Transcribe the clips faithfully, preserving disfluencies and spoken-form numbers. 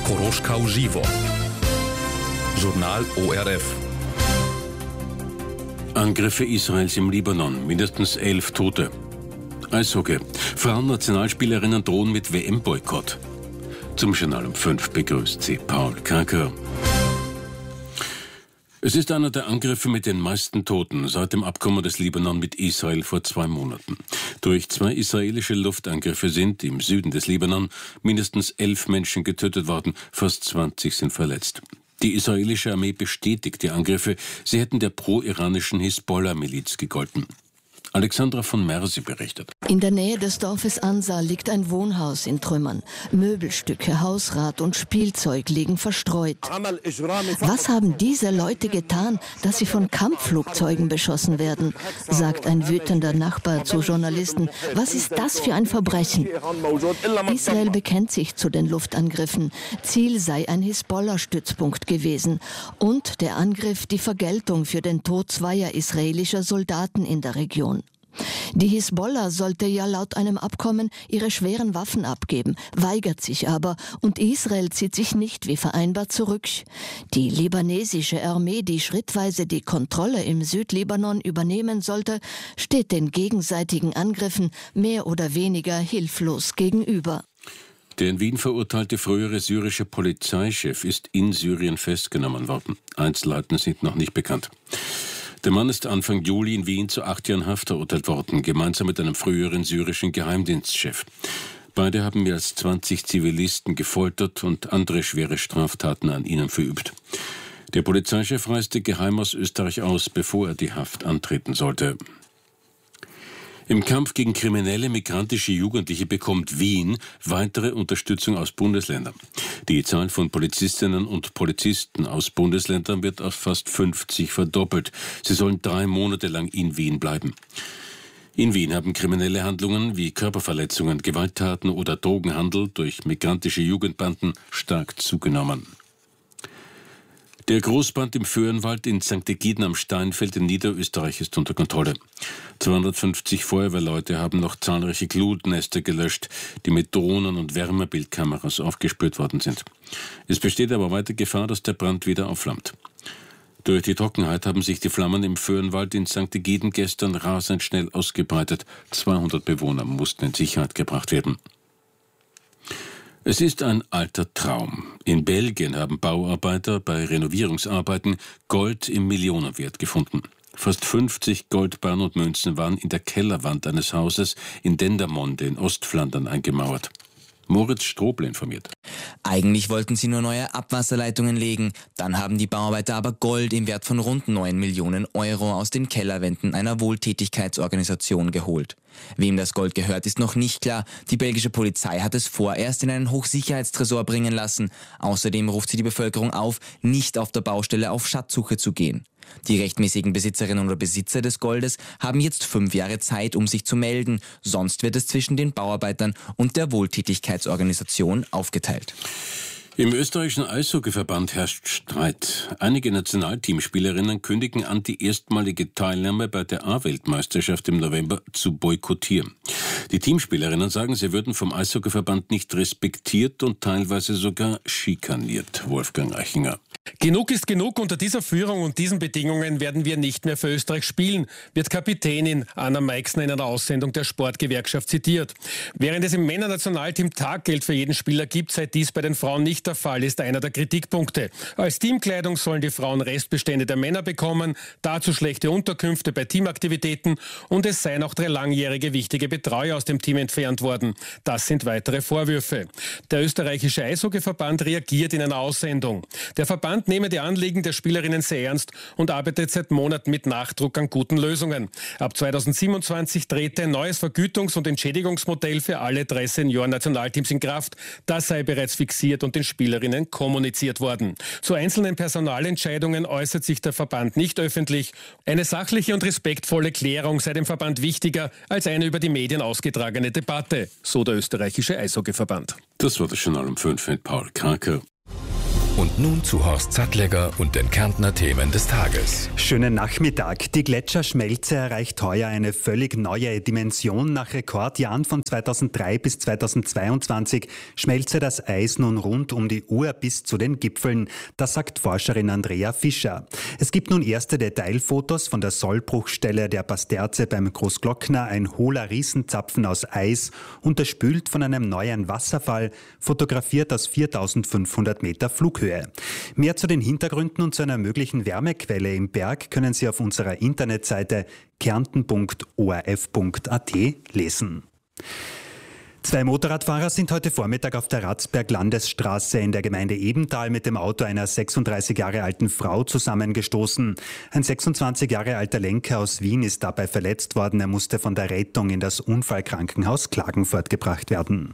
Koroschkau Živo. Journal O R F. Angriffe Israels im Libanon, mindestens elf Tote. Eishockey. Frauennationalspielerinnen drohen mit W M-Boykott. Zum Journal um fünf begrüßt sie Paul Kraker. Es ist einer der Angriffe mit den meisten Toten seit dem Abkommen des Libanon mit Israel vor zwei Monaten. Durch zwei israelische Luftangriffe sind im Süden des Libanon mindestens elf Menschen getötet worden, fast zwanzig sind verletzt. Die israelische Armee bestätigt die Angriffe, sie hätten der pro-iranischen Hisbollah-Miliz gegolten. Alexandra von Mersi berichtet. In der Nähe des Dorfes Ansa liegt ein Wohnhaus in Trümmern. Möbelstücke, Hausrat und Spielzeug liegen verstreut. Was haben diese Leute getan, dass sie von Kampfflugzeugen beschossen werden? Sagt ein wütender Nachbar zu Journalisten. Was ist das für ein Verbrechen? Israel bekennt sich zu den Luftangriffen. Ziel sei ein Hisbollah-Stützpunkt gewesen. Und der Angriff die Vergeltung für den Tod zweier israelischer Soldaten in der Region. Die Hisbollah sollte ja laut einem Abkommen ihre schweren Waffen abgeben, weigert sich aber und Israel zieht sich nicht wie vereinbart zurück. Die libanesische Armee, die schrittweise die Kontrolle im Südlibanon übernehmen sollte, steht den gegenseitigen Angriffen mehr oder weniger hilflos gegenüber. Der in Wien verurteilte frühere syrische Polizeichef ist in Syrien festgenommen worden. Einzelheiten sind noch nicht bekannt. Der Mann ist Anfang Juli in Wien zu acht Jahren Haft verurteilt worden, gemeinsam mit einem früheren syrischen Geheimdienstchef. Beide haben mehr als zwanzig Zivilisten gefoltert und andere schwere Straftaten an ihnen verübt. Der Polizeichef reiste geheim aus Österreich aus, bevor er die Haft antreten sollte. Im Kampf gegen kriminelle migrantische Jugendliche bekommt Wien weitere Unterstützung aus Bundesländern. Die Zahl von Polizistinnen und Polizisten aus Bundesländern wird auf fast fünfzig verdoppelt. Sie sollen drei Monate lang in Wien bleiben. In Wien haben kriminelle Handlungen wie Körperverletzungen, Gewalttaten oder Drogenhandel durch migrantische Jugendbanden stark zugenommen. Der Großbrand im Föhrenwald in Sankt Egiden am Steinfeld in Niederösterreich ist unter Kontrolle. zweihundertfünfzig Feuerwehrleute haben noch zahlreiche Glutnester gelöscht, die mit Drohnen und Wärmebildkameras aufgespürt worden sind. Es besteht aber weiter Gefahr, dass der Brand wieder aufflammt. Durch die Trockenheit haben sich die Flammen im Föhrenwald in Sankt Egiden gestern rasend schnell ausgebreitet. zweihundert Bewohner mussten in Sicherheit gebracht werden. Es ist ein alter Traum. In Belgien haben Bauarbeiter bei Renovierungsarbeiten Gold im Millionenwert gefunden. Fast fünfzig Goldbarren und Münzen waren in der Kellerwand eines Hauses in Dendermonde in Ostflandern eingemauert. Moritz Strobl informiert. Eigentlich wollten sie nur neue Abwasserleitungen legen. Dann haben die Bauarbeiter aber Gold im Wert von rund neun Millionen Euro aus den Kellerwänden einer Wohltätigkeitsorganisation geholt. Wem das Gold gehört, ist noch nicht klar. Die belgische Polizei hat es vorerst in einen Hochsicherheitstresor bringen lassen. Außerdem ruft sie die Bevölkerung auf, nicht auf der Baustelle auf Schatzsuche zu gehen. Die rechtmäßigen Besitzerinnen oder Besitzer des Goldes haben jetzt fünf Jahre Zeit, um sich zu melden. Sonst wird es zwischen den Bauarbeitern und der Wohltätigkeitsorganisation aufgeteilt. Im österreichischen Eishockeyverband herrscht Streit. Einige Nationalteamspielerinnen kündigen an, die erstmalige Teilnahme bei der A-Weltmeisterschaft im November zu boykottieren. Die Teamspielerinnen sagen, sie würden vom Eishockeyverband nicht respektiert und teilweise sogar schikaniert. Wolfgang Eichinger. Genug ist genug. Unter dieser Führung und diesen Bedingungen werden wir nicht mehr für Österreich spielen, wird Kapitänin Anna Meixner in einer Aussendung der Sportgewerkschaft zitiert. Während es im Männernationalteam Taggeld für jeden Spieler gibt, sei dies bei den Frauen nicht der Fall, ist einer der Kritikpunkte. Als Teamkleidung sollen die Frauen Restbestände der Männer bekommen, dazu schlechte Unterkünfte bei Teamaktivitäten und es seien auch drei langjährige wichtige Betreuer aus dem Team entfernt worden. Das sind weitere Vorwürfe. Der österreichische Eishockeyverband reagiert in einer Aussendung. Der Verband nehme die Anliegen der Spielerinnen sehr ernst und arbeitet seit Monaten mit Nachdruck an guten Lösungen. Ab zweitausendsiebenundzwanzig trete ein neues Vergütungs- und Entschädigungsmodell für alle drei Senioren-Nationalteams in Kraft. Das sei bereits fixiert und den Spielerinnen kommuniziert worden. Zu einzelnen Personalentscheidungen äußert sich der Verband nicht öffentlich. Eine sachliche und respektvolle Klärung sei dem Verband wichtiger als eine über die Medien ausgetragene Debatte, so der österreichische Eishockeyverband. Das war das Journal um fünf mit Paul Kraker. Und nun zu Horst Sattlegger und den Kärntner Themen des Tages. Schönen Nachmittag. Die Gletscherschmelze erreicht heuer eine völlig neue Dimension. Nach Rekordjahren von zweitausenddrei bis zweitausendzweiundzwanzig schmelze das Eis nun rund um die Uhr bis zu den Gipfeln. Das sagt Forscherin Andrea Fischer. Es gibt nun erste Detailfotos von der Sollbruchstelle der Pasterze beim Großglockner, ein hohler Riesenzapfen aus Eis, unterspült von einem neuen Wasserfall, fotografiert aus viertausendfünfhundert Meter Flughöhe. Mehr zu den Hintergründen und zu einer möglichen Wärmequelle im Berg können Sie auf unserer Internetseite kärnten punkt o r f punkt a t lesen. Zwei Motorradfahrer sind heute Vormittag auf der Ratzberg-Landesstraße in der Gemeinde Ebental mit dem Auto einer sechsunddreißig Jahre alten Frau zusammengestoßen. Ein sechsundzwanzig Jahre alter Lenker aus Wien ist dabei verletzt worden. Er musste von der Rettung in das Unfallkrankenhaus Klagenfurt gebracht werden.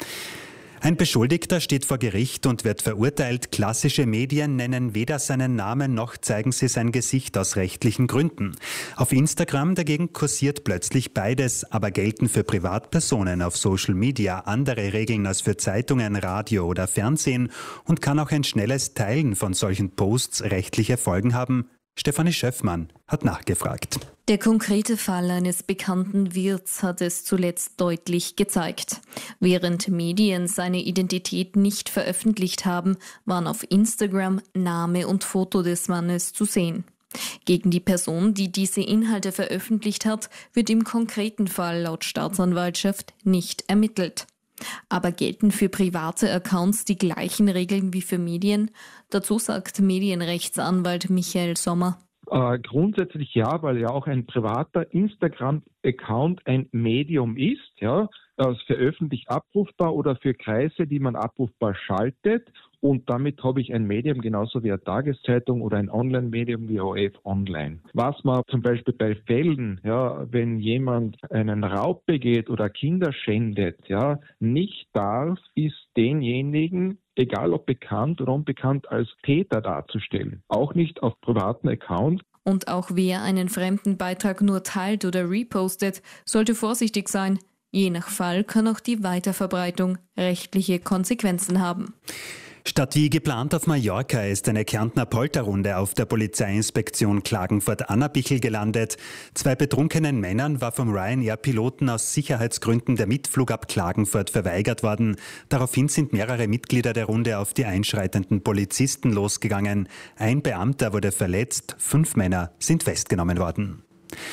Ein Beschuldigter steht vor Gericht und wird verurteilt. Klassische Medien nennen weder seinen Namen noch zeigen sie sein Gesicht aus rechtlichen Gründen. Auf Instagram dagegen kursiert plötzlich beides, aber gelten für Privatpersonen auf Social Media andere Regeln als für Zeitungen, Radio oder Fernsehen und kann auch ein schnelles Teilen von solchen Posts rechtliche Folgen haben? Stefanie Schöffmann hat nachgefragt. Der konkrete Fall eines bekannten Wirts hat es zuletzt deutlich gezeigt. Während Medien seine Identität nicht veröffentlicht haben, waren auf Instagram Name und Foto des Mannes zu sehen. Gegen die Person, die diese Inhalte veröffentlicht hat, wird im konkreten Fall laut Staatsanwaltschaft nicht ermittelt. Aber gelten für private Accounts die gleichen Regeln wie für Medien? Dazu sagt Medienrechtsanwalt Michael Sommer. Äh, grundsätzlich ja, weil ja auch ein privater Instagram-Account ein Medium ist, ja, das für öffentlich abrufbar oder für Kreise, die man abrufbar schaltet. Und damit habe ich ein Medium genauso wie eine Tageszeitung oder ein Online-Medium wie O R F Online. Was man zum Beispiel bei Fällen, ja, wenn jemand einen Raub begeht oder Kinder schändet, ja, nicht darf, ist denjenigen, egal ob bekannt oder unbekannt, als Täter darzustellen. Auch nicht auf privaten Accounts. Und auch wer einen fremden Beitrag nur teilt oder repostet, sollte vorsichtig sein. Je nach Fall kann auch die Weiterverbreitung rechtliche Konsequenzen haben. Statt wie geplant auf Mallorca ist eine Kärntner Polterrunde auf der Polizeiinspektion Klagenfurt-Annabichel gelandet. Zwei betrunkenen Männern war vom Ryanair-Piloten aus Sicherheitsgründen der Mitflug ab Klagenfurt verweigert worden. Daraufhin sind mehrere Mitglieder der Runde auf die einschreitenden Polizisten losgegangen. Ein Beamter wurde verletzt, fünf Männer sind festgenommen worden.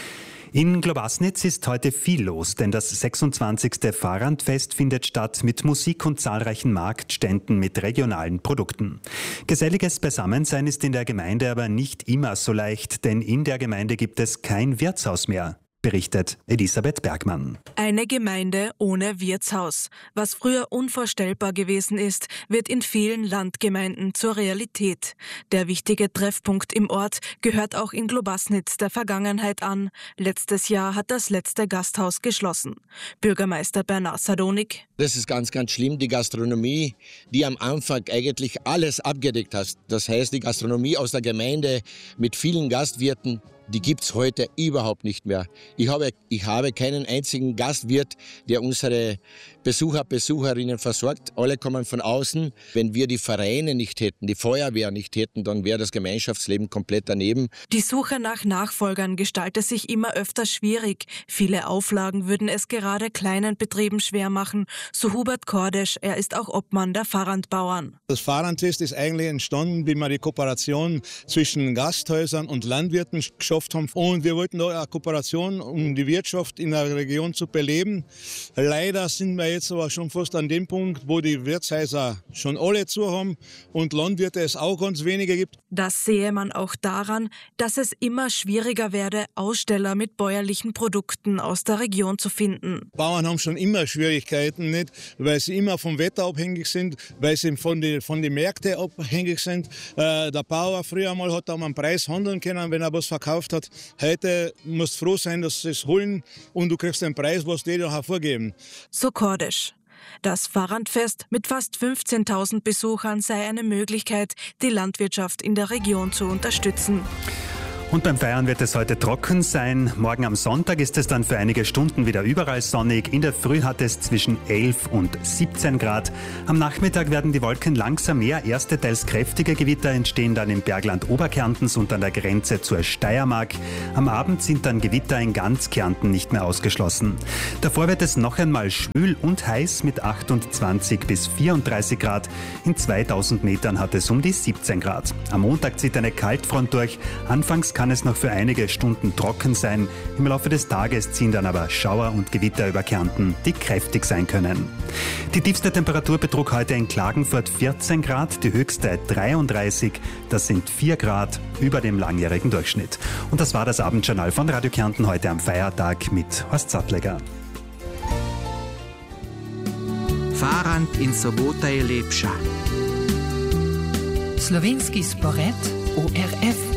In Globasnitz ist heute viel los, denn das sechsundzwanzigste Fahrradfest findet statt mit Musik und zahlreichen Marktständen mit regionalen Produkten. Geselliges Beisammensein ist in der Gemeinde aber nicht immer so leicht, denn in der Gemeinde gibt es kein Wirtshaus mehr, berichtet Elisabeth Bergmann. Eine Gemeinde ohne Wirtshaus. Was früher unvorstellbar gewesen ist, wird in vielen Landgemeinden zur Realität. Der wichtige Treffpunkt im Ort gehört auch in Globasnitz der Vergangenheit an. Letztes Jahr hat das letzte Gasthaus geschlossen. Bürgermeister Bernard Sadonik. Das ist ganz, ganz schlimm. Die Gastronomie, die am Anfang eigentlich alles abgedeckt hat. Das heißt, die Gastronomie aus der Gemeinde mit vielen Gastwirten, die gibt's heute überhaupt nicht mehr. Ich habe, ich habe keinen einzigen Gastwirt, der unsere Besucher, Besucherinnen versorgt. Alle kommen von außen. Wenn wir die Vereine nicht hätten, die Feuerwehr nicht hätten, dann wäre das Gemeinschaftsleben komplett daneben. Die Suche nach Nachfolgern gestaltet sich immer öfter schwierig. Viele Auflagen würden es gerade kleinen Betrieben schwer machen, so Hubert Kordesch. Er ist auch Obmann der Pfarrandbauern. Das Pfarrandfest ist eigentlich entstanden, wie wir die Kooperation zwischen Gasthäusern und Landwirten geschafft haben. Und wir wollten da eine Kooperation, um die Wirtschaft in der Region zu beleben. Leider sind wir jetzt aber schon fast an dem Punkt, wo die Wirtshäuser schon alle zu haben und Landwirte es auch ganz wenige gibt. Das sehe man auch daran, dass es immer schwieriger werde, Aussteller mit bäuerlichen Produkten aus der Region zu finden. Bauern haben schon immer Schwierigkeiten, nicht, weil sie immer vom Wetter abhängig sind, weil sie von den von die Märkten abhängig sind. Äh, der Bauer früher mal hat um einen Preis handeln können, wenn er was verkauft hat. Heute musst du froh sein, dass sie es holen und du kriegst den Preis, was die dir vorgeben. So Kordesch. Das Pfarrandfest mit fast fünfzehntausend Besuchern sei eine Möglichkeit, die Landwirtschaft in der Region zu unterstützen. Und beim Feiern wird es heute trocken sein. Morgen am Sonntag ist es dann für einige Stunden wieder überall sonnig. In der Früh hat es zwischen elf und siebzehn Grad. Am Nachmittag werden die Wolken langsam mehr. Erste, teils kräftige Gewitter entstehen dann im Bergland Oberkärntens und an der Grenze zur Steiermark. Am Abend sind dann Gewitter in ganz Kärnten nicht mehr ausgeschlossen. Davor wird es noch einmal schwül und heiß mit achtundzwanzig bis vierunddreißig Grad. In zweitausend Metern hat es um die siebzehn Grad. Am Montag zieht eine Kaltfront durch. Anfangs kann es noch für einige Stunden trocken sein. Im Laufe des Tages ziehen dann aber Schauer und Gewitter über Kärnten, die kräftig sein können. Die tiefste Temperatur betrug heute in Klagenfurt vierzehn Grad, die höchste dreiunddreißig. Das sind vier Grad über dem langjährigen Durchschnitt. Und das war das Abendjournal von Radio Kärnten heute am Feiertag mit Horst Sattleger. Farant in Sobota je lepša. Slovenski spored O R F.